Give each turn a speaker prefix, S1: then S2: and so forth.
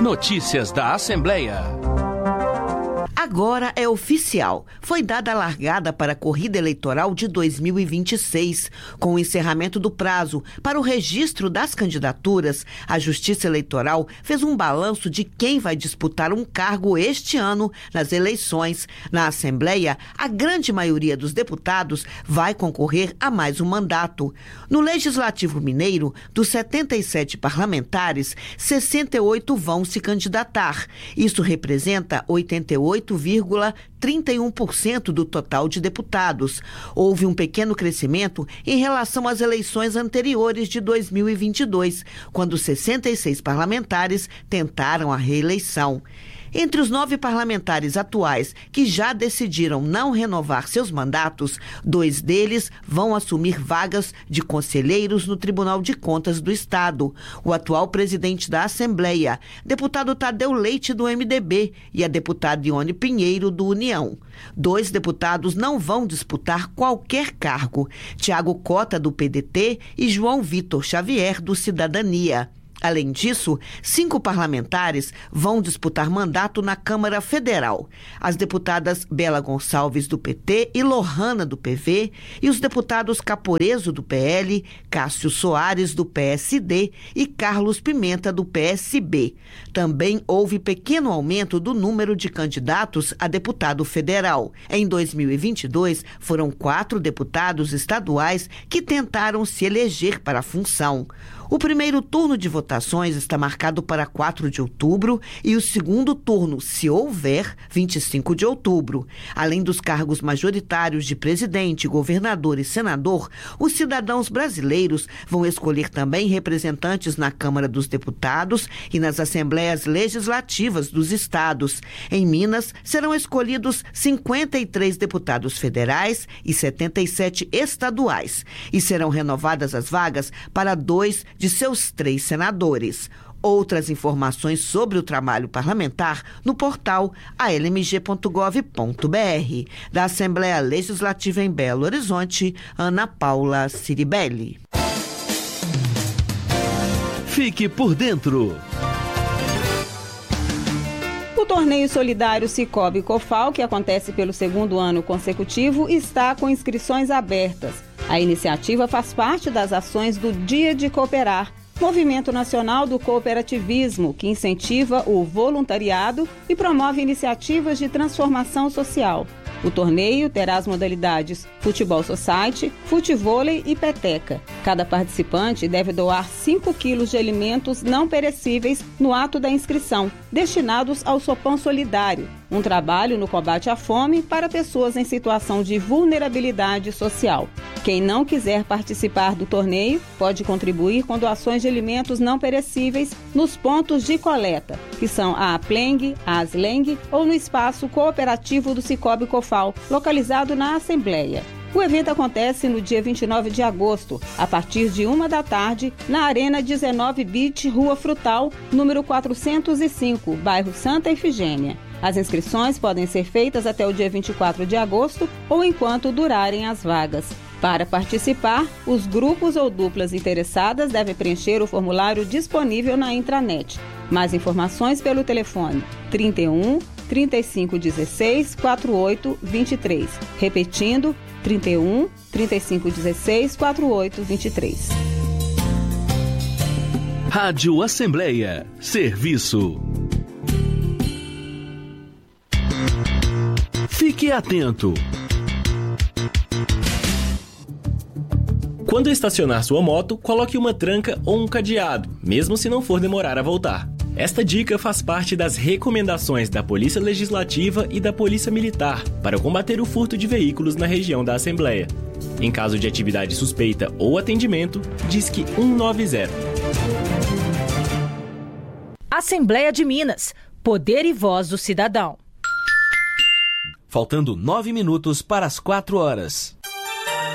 S1: Notícias da Assembleia.
S2: Agora é oficial. Foi dada a largada para a corrida eleitoral de 2026. Com o encerramento do prazo para o registro das candidaturas, a Justiça Eleitoral fez um balanço de quem vai disputar um cargo este ano nas eleições. Na Assembleia, a grande maioria dos deputados vai concorrer a mais um mandato. No Legislativo Mineiro, dos 77 parlamentares, 68 vão se candidatar. Isso representa 88,31% do total de deputados. Houve um pequeno crescimento em relação às eleições anteriores de 2022, quando 66 parlamentares tentaram a reeleição. Entre os 9 parlamentares atuais que já decidiram não renovar seus mandatos, 2 deles vão assumir vagas de conselheiros no Tribunal de Contas do Estado. O atual presidente da Assembleia, deputado Tadeu Leite, do MDB, e a deputada Ione Pinheiro, do União. 2 deputados não vão disputar qualquer cargo: Tiago Cota, do PDT, e João Vitor Xavier, do Cidadania. Além disso, 5 parlamentares vão disputar mandato na Câmara Federal. As deputadas Bela Gonçalves, do PT, e Lohana, do PV, e os deputados Caporeso, do PL, Cássio Soares, do PSD, e Carlos Pimenta, do PSB. Também houve pequeno aumento do número de candidatos a deputado federal. Em 2022, foram 4 deputados estaduais que tentaram se eleger para a função. O primeiro turno de votações está marcado para 4 de outubro e o segundo turno, se houver, 25 de outubro. Além dos cargos majoritários de presidente, governador e senador, os cidadãos brasileiros vão escolher também representantes na Câmara dos Deputados e nas Assembleias Legislativas dos estados. Em Minas, serão escolhidos 53 deputados federais e 77 estaduais. E serão renovadas as vagas para 2 de seus 3 senadores. Outras informações sobre o trabalho parlamentar no portal almg.gov.br. Da Assembleia Legislativa em Belo Horizonte, Ana Paula Ciribelli.
S1: Fique por dentro.
S3: O torneio solidário Cicobi Cofal, que acontece pelo 2º ano consecutivo, está com inscrições abertas. A iniciativa faz parte das ações do Dia de Cooperar, Movimento Nacional do Cooperativismo, que incentiva o voluntariado e promove iniciativas de transformação social. O torneio terá as modalidades Futebol Society, Futevôlei e Peteca. Cada participante deve doar 5 quilos de alimentos não perecíveis no ato da inscrição, destinados ao Sopão Solidário, um trabalho no combate à fome para pessoas em situação de vulnerabilidade social. Quem não quiser participar do torneio pode contribuir com doações de alimentos não perecíveis nos pontos de coleta, que são a Apleng, a Asleng ou no espaço cooperativo do Cicobi Cofal, localizado na Assembleia. O evento acontece no dia 29 de agosto, a partir de 1 da tarde, na Arena 19 Beach, Rua Frutal, número 405, bairro Santa Efigênia. As inscrições podem ser feitas até o dia 24 de agosto ou enquanto durarem as vagas. Para participar, os grupos ou duplas interessadas devem preencher o formulário disponível na intranet. Mais informações pelo telefone 31 3516 4823. Repetindo, 31 3516 4823.
S1: Rádio Assembleia. Serviço. Fique atento.
S4: Quando estacionar sua moto, coloque uma tranca ou um cadeado, mesmo se não for demorar a voltar. Esta dica faz parte das recomendações da Polícia Legislativa e da Polícia Militar para combater o furto de veículos na região da Assembleia. Em caso de atividade suspeita ou atendimento, disque 190.
S5: Assembleia de Minas. Poder e voz do cidadão.
S1: Faltando 9 minutos para as 4 horas.